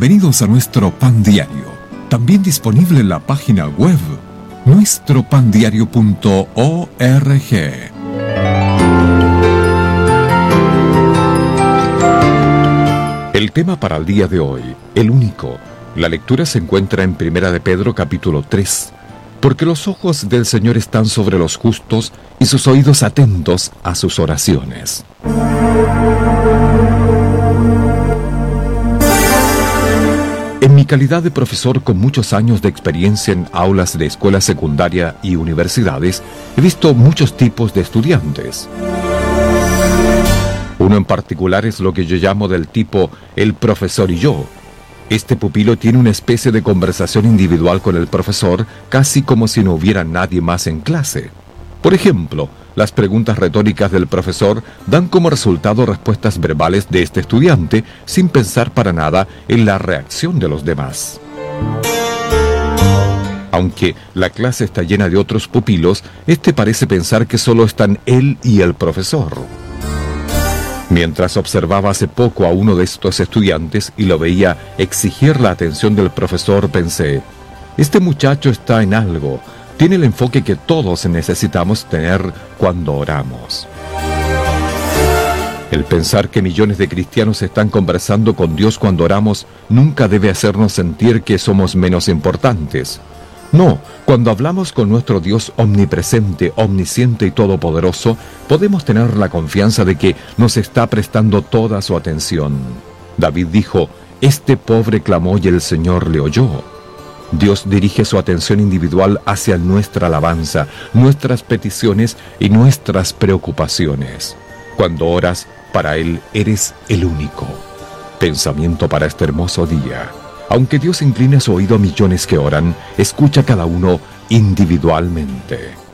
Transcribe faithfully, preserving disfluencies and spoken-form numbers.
Bienvenidos a nuestro Pan Diario, también disponible en la página web nuestro pan diario punto org. El tema para el día de hoy, el único. La lectura se encuentra en Primera de Pedro capítulo tres. Porque los ojos del Señor están sobre los justos y sus oídos atentos a sus oraciones. En mi calidad de profesor con muchos años de experiencia en aulas de escuela secundaria y universidades, he visto muchos tipos de estudiantes. Uno en particular es lo que yo llamo del tipo el profesor y yo. Este pupilo tiene una especie de conversación individual con el profesor, casi como si no hubiera nadie más en clase. Por ejemplo, las preguntas retóricas del profesor dan como resultado respuestas verbales de este estudiante, sin pensar para nada en la reacción de los demás. Aunque la clase está llena de otros pupilos, este parece pensar que solo están él y el profesor. Mientras observaba hace poco a uno de estos estudiantes y lo veía exigir la atención del profesor, pensé, este muchacho está en algo, tiene el enfoque que todos necesitamos tener cuando oramos. El pensar que millones de cristianos están conversando con Dios cuando oramos nunca debe hacernos sentir que somos menos importantes. No, cuando hablamos con nuestro Dios omnipresente, omnisciente y todopoderoso, podemos tener la confianza de que nos está prestando toda su atención. David dijo, este pobre clamó y el Señor le oyó. Dios dirige su atención individual hacia nuestra alabanza, nuestras peticiones y nuestras preocupaciones. Cuando oras, para Él eres el único. Pensamiento para este hermoso día. Aunque Dios incline su oído a millones que oran, escucha a cada uno individualmente.